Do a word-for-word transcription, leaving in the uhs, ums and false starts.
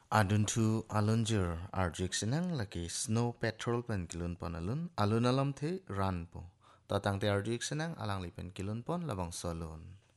Adun thu alunjur arjik senang lagi snow petrol pen kilun pon alun alun alam the ran po tatang te arjik senang alang li pen kilun pon labang solon.